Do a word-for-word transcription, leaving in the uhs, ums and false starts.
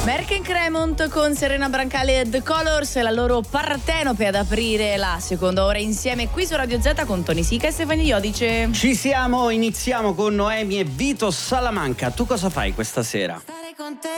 Merck Cremont con Serena Brancali e The Colors e la loro Partenope ad aprire la seconda ora insieme qui su Radio Z con Tony Sica e Stefania Iodice. Ci siamo, iniziamo con Noemi e Vito Salamanca. Tu cosa fai questa sera? Stare con te